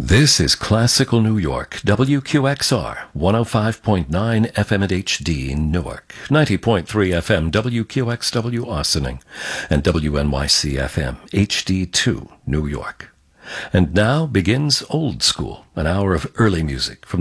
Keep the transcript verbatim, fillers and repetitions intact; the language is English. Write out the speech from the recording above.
This is Classical New York, W Q X R, one oh five point nine F M at H D in Newark, ninety point three F M W Q X W Ossining, and W N Y C F M H D two New York. And now begins Old School, an hour of early music from